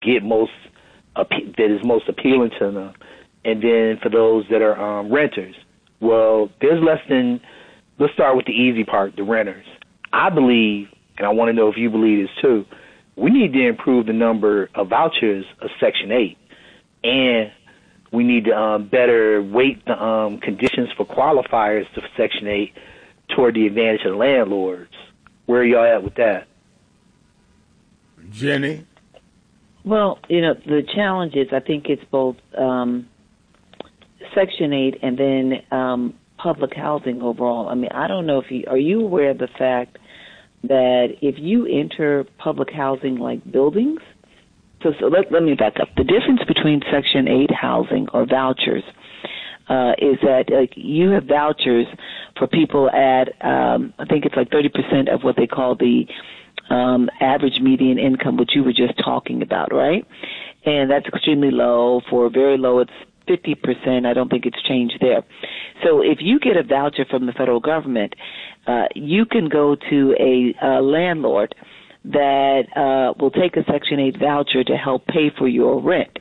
get that is most appealing to them, and then for those that are renters, well, there's less than. Let's start with the easy part, the renters. I believe, and I want to know if you believe this too. We need to improve the number of vouchers of Section 8, and we need to better weight the conditions for qualifiers to Section 8 toward the advantage of the landlords. Where are y'all at with that? Jenny? Well, the challenge is I think it's both Section 8 and then public housing overall. I mean, I don't know are you aware of the fact that if you enter public housing like buildings, so let me back up. The difference between Section 8 housing or vouchers is that you have vouchers for people at, I think it's like 30% of what they call the average median income, which you were just talking about, right? And that's extremely low. For very low, it's 50%. I don't think it's changed there. So if you get a voucher from the federal government, you can go to a landlord that will take a Section 8 voucher to help pay for your rent.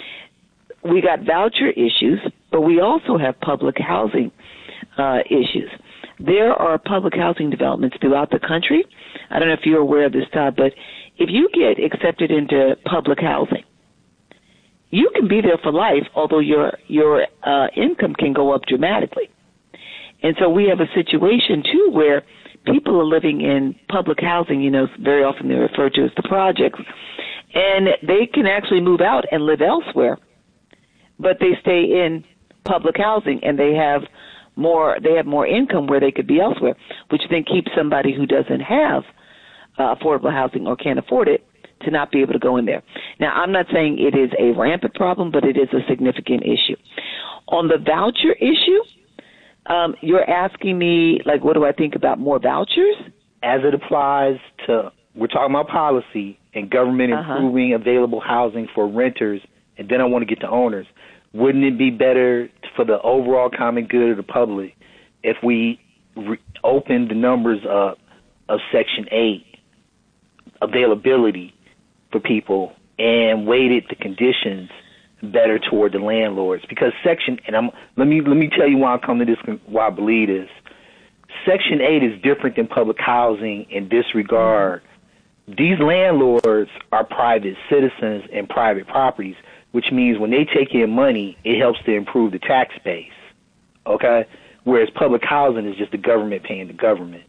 We got voucher issues, but we also have public housing issues. There are public housing developments throughout the country. I don't know if you're aware of this, Todd, but if you get accepted into public housing, you can be there for life, although your income can go up dramatically. And so we have a situation, too, where people are living in public housing, very often they're referred to as the projects, and they can actually move out and live elsewhere, but they stay in public housing, and they have more income where they could be elsewhere, which then keeps somebody who doesn't have affordable housing or can't afford it to not be able to go in there. Now, I'm not saying it is a rampant problem, but it is a significant issue. On the voucher issue, you're asking me, what do I think about more vouchers? As it applies to, we're talking about policy and government improving available housing for renters, and then I want to get to owners. Wouldn't it be better for the overall common good of the public if we open the numbers up of Section 8 availability for people and weighted the conditions better toward the landlords? Because let me tell you why I come to this, why I believe this. Section 8 is different than public housing in this regard. These landlords are private citizens and private properties, which means when they take in money, it helps to improve the tax base, okay? Whereas public housing is just the government paying the government.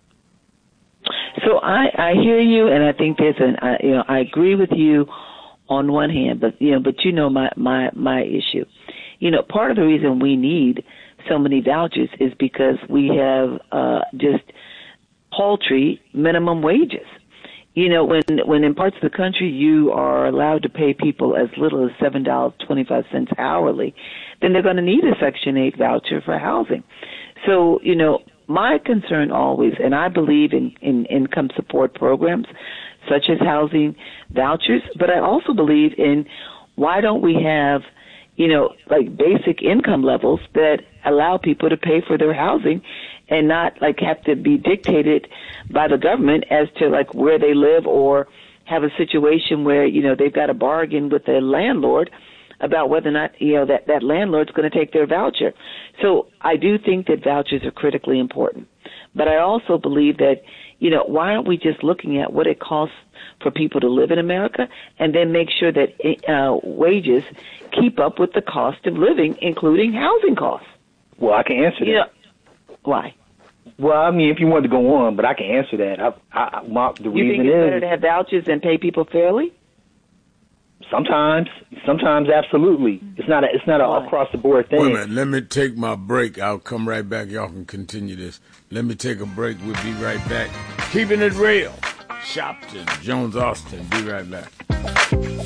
So I hear you, and I think there's I agree with you on one hand, but my issue. Part of the reason we need so many vouchers is because we have just paltry minimum wages. When in parts of the country you are allowed to pay people as little as $7.25 hourly, then they're going to need a Section 8 voucher for housing. So, my concern always, and I believe in income support programs such as housing vouchers, but I also believe in why don't we have, basic income levels that allow people to pay for their housing and not have to be dictated by the government as to where they live, or have a situation where, they've got a bargain with the landlord about whether or not, that landlord's going to take their voucher. So I do think that vouchers are critically important. But I also believe that, why aren't we just looking at what it costs for people to live in America and then make sure that wages keep up with the cost of living, including housing costs? Well, I can answer that. Why? Well, I mean, if you want to go on, but I can answer that. The you think it's better to have vouchers and pay people fairly? Sometimes, absolutely. It's not a across the board thing. Wait a minute. Let me take my break. I'll come right back. Y'all can continue this. Let me take a break. We'll be right back. Keeping it real. Shopton, Jones Austin. Be right back.